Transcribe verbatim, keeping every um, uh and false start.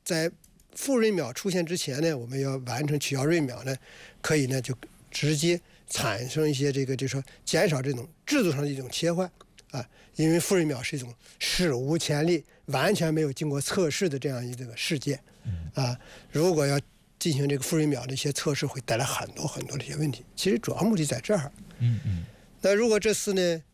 在副闰秒出现之前呢，我们要完成取消闰秒呢，可以呢就直接产生一些这个，就是说减少这种制度上的一种切换啊，因为副闰秒是一种史无前例、完全没有经过测试的这样一个事件啊，如果要进行这个副闰秒的一些测试，会带来很多很多的一些问题。其实主要目的在这儿。 嗯嗯。 那如果这次呢，